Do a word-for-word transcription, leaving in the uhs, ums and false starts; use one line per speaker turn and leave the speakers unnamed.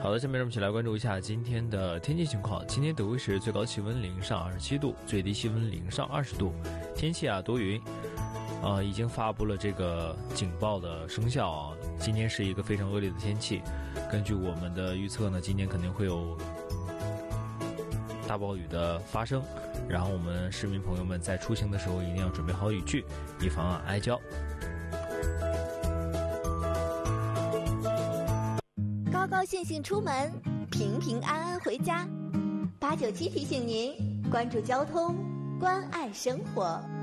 好的，下面让我们一起来关注一下今天的天气情况。今天德威市最高气温零上二十七度，最低气温零上二十度，天气啊多云，呃，已经发布了这个警报的生效啊。今天是一个非常恶劣的天气，根据我们的预测呢，今天肯定会有大暴雨的发生，然后我们市民朋友们在出行的时候一定要准备好雨具，以防啊挨浇。
高高兴兴出门，平平安安回家。八九七提醒您关注交通，关爱生活。